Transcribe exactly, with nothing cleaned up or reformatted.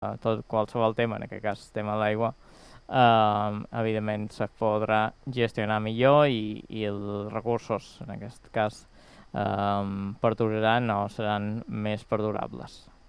tot qualsevol tema, en aquest cas tema de l'aigua, eh, evidentment se podrà gestionar millor i, i els recursos, en aquest cas, eh, perduraran o seran més perdurables.